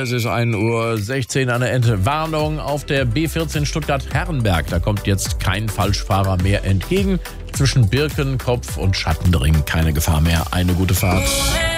Es ist 1:16 Uhr an der Entwarnung auf der B14 Stuttgart-Herrenberg. Da kommt jetzt kein Falschfahrer mehr entgegen. Zwischen Birkenkopf und Schattenring keine Gefahr mehr. Eine gute Fahrt.